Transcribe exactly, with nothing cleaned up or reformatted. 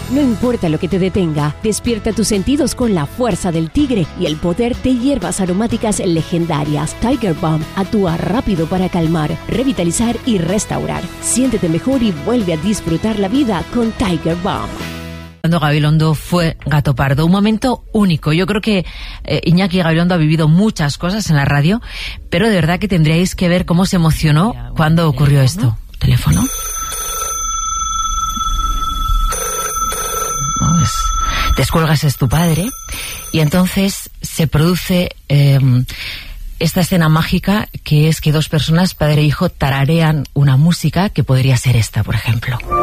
No importa lo que te detenga, despierta tus sentidos con la fuerza del tigre y el poder de hierbas aromáticas legendarias. Tiger Balm actúa rápido para calmar, revitalizar y restaurar. Siéntete mejor y vuelve a disfrutar la vida con Tiger Balm. Cuando Gabilondo fue Gato Pardo, un momento único. Yo creo que eh, Iñaki Gabilondo ha vivido muchas cosas en la radio, pero de verdad que tendríais que ver cómo se emocionó cuando ocurrió esto. ¿Teléfono? No, es... Descuelgas, es tu padre, y entonces se produce eh, esta escena mágica, que es que dos personas, padre e hijo, tararean una música que podría ser esta, por ejemplo.